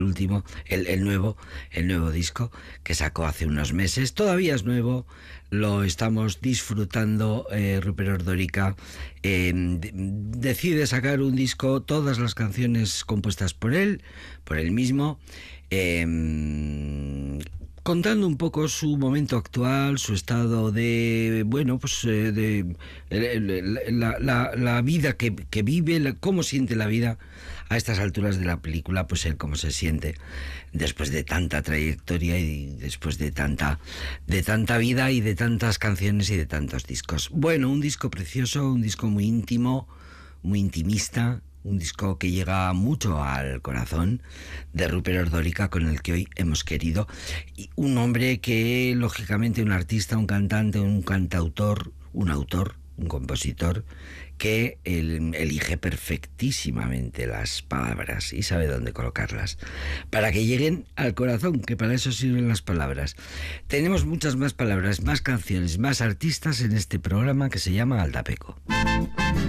último, el nuevo disco que sacó hace unos meses. Todavía es nuevo, lo estamos disfrutando. Rupert Ordórica decide sacar un disco, todas las canciones compuestas por él mismo, contando un poco su momento actual, su estado de, bueno, pues de la vida que vive, cómo siente la vida a estas alturas de la película, pues él cómo se siente después de tanta trayectoria y después de tanta vida y de tantas canciones y de tantos discos. Bueno, un disco precioso, un disco muy íntimo, muy intimista, un disco que llega mucho al corazón de Rupert Ordórica, con el que hoy hemos querido. Y un hombre que, lógicamente, un artista, un cantante, un cantautor, un autor, un compositor, que elige perfectísimamente las palabras y sabe dónde colocarlas para que lleguen al corazón, que para eso sirven las palabras. Tenemos muchas más palabras, más canciones, más artistas en este programa que se llama Aldapeco.